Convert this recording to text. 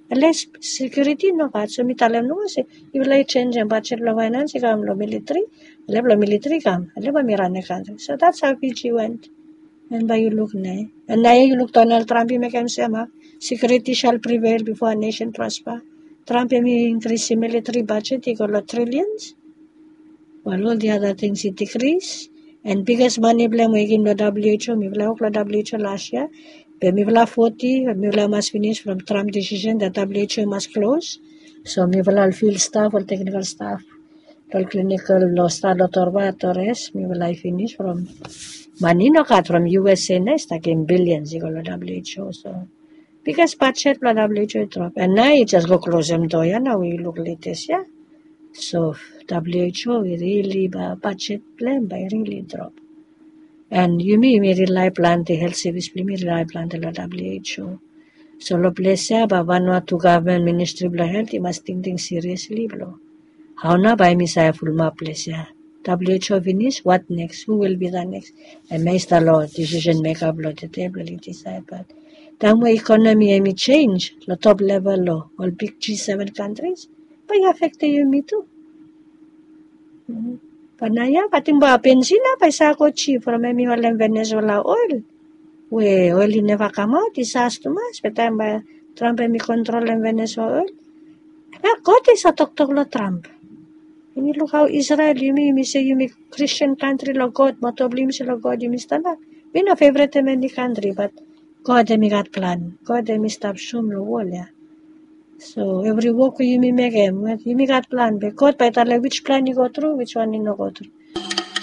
Less security no kat. So mitalem no kasi iwalay change ang budget lo finance kam lo military. Lo military kam. Ba mirane country. So that's how Fiji went. And by you look na. And now you look Donald Trump may kam siya security shall prevail before a nation prosper. Trump may increase the military budget equal trillions. While all the other things it decrease. And biggest money blame making the WHO. Me blame WHO last year. But me blame 40. Me blame must finish from Trump decision that WHO must close. So me blame field staff or technical staff. All clinical law staff or Torres. Me blame finish from money no cut from USA next again billions equal WHO. So biggest budget for WHO drop. And now it just go close them door. Yeah, now we look latest. Yeah. So WHO really budget plan by really drop. And you may rely plan the health service may rely plan the WHO. So lo place ba Vanuatu government ministry of health must think seriously blo. How na by misaya full map place WHO finish, what next? Who will be the next? And may the law decision maker blow the table it decide but then economy may change the top level law all big G7 countries but affect you me too. Panaya, pating ba benzina, paisa ko cheap from me walang Venezuela oil. We oil never come out, disastrous. But time by Trump may control in Venezuela oil. God is a talk lo Trump. And you look how Israel, you say you make Christian country lo God, motoblimi sila God, you mistala. We no favorite many country, but God may got plan. God may stop shum lo wall, yeah. So every work you may make him, you may got plan. But God by which plan you go through, which one you no go through.